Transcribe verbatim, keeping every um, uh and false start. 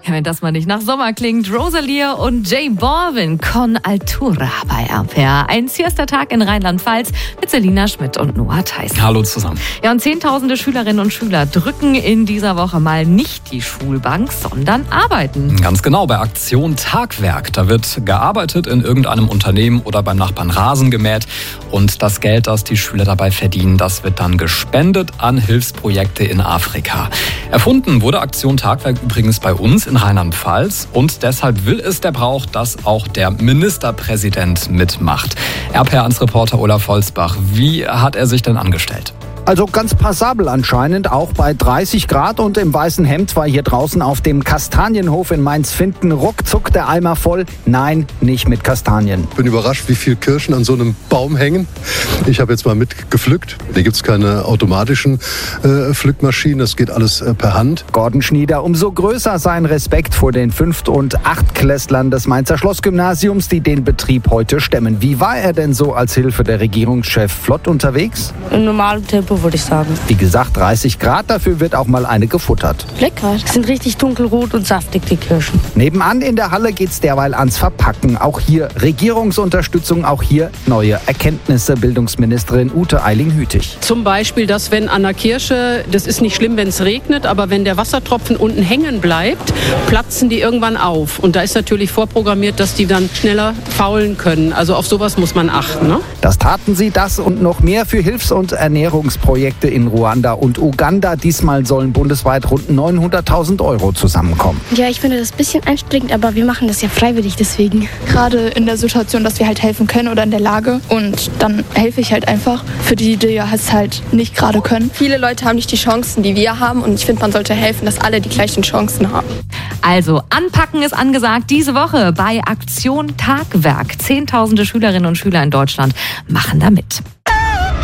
Wenn das mal nicht nach Sommer klingt. Rosalia und J Balvin, Con Altura bei R P R. Ein Siesta-Tag in Rheinland-Pfalz mit Selina Schmidt und Noah Theis. Hallo zusammen. Ja, und zehntausende Schülerinnen und Schüler drücken in dieser Woche mal nicht die Schulbank, sondern arbeiten. Ganz genau, bei Aktion Tagwerk. Da wird gearbeitet in irgendeinem Unternehmen oder beim Nachbarn Rasen gemäht. Und das Geld, das die Schüler dabei verdienen, das wird dann gespendet an Hilfsprojekte in Afrika. Erfunden wurde Aktion Tagwerk übrigens bei uns in Rheinland-Pfalz. Und deshalb will es der Brauch, dass auch der Ministerpräsident mitmacht. R P R eins Reporter Olaf Holzbach, wie hat er sich denn angestellt? Also ganz passabel anscheinend, auch bei dreißig Grad und im weißen Hemd war hier draußen auf dem Kastanienhof in Mainz-Finthen ruckzuck der Eimer voll. Nein, nicht mit Kastanien. Ich bin überrascht, wie viele Kirschen an so einem Baum hängen. Ich habe jetzt mal mitgepflückt. Hier gibt es keine automatischen äh, Pflückmaschinen, das geht alles äh, per Hand. Gordon Schnieder, umso größer sein Respekt vor den Fünft- und Achtklässlern des Mainzer Schlossgymnasiums, die den Betrieb heute stemmen. Wie war er denn so als Hilfe der Regierungschef flott unterwegs? Im normalen Tempo, würde ich sagen. Wie gesagt, dreißig Grad, dafür wird auch mal eine gefuttert. Lecker. Die sind richtig dunkelrot und saftig, die Kirschen. Nebenan in der Halle geht's derweil ans Verpacken. Auch hier Regierungsunterstützung, auch hier neue Erkenntnisse. Bildungsministerin Ute Eiling-Hütig. Zum Beispiel, dass wenn an der Kirsche, das ist nicht schlimm, wenn es regnet, aber wenn der Wassertropfen unten hängen bleibt, platzen die irgendwann auf. Und da ist natürlich vorprogrammiert, dass die dann schneller faulen können. Also auf sowas muss man achten. Ne? Das taten sie, das und noch mehr für Hilfs- und Ernährungsprojekte in Ruanda und Uganda. Diesmal sollen bundesweit rund neunhunderttausend Euro zusammenkommen. Ja, ich finde das ein bisschen anstrengend, aber wir machen das ja freiwillig deswegen. Gerade in der Situation, dass wir halt helfen können oder in der Lage. Und dann helfe ich halt einfach für die, die ja es halt nicht gerade können. Viele Leute haben nicht die Chancen, die wir haben. Und ich finde, man sollte helfen, dass alle die gleichen Chancen haben. Also anpacken ist angesagt diese Woche bei Aktion Tagwerk. Zehntausende Schülerinnen und Schüler in Deutschland machen da mit.